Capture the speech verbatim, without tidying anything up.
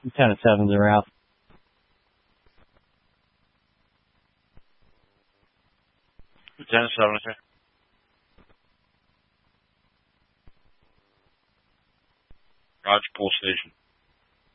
Lieutenant Sevens are out. Lieutenant Sevens here. Roger, Pool Station.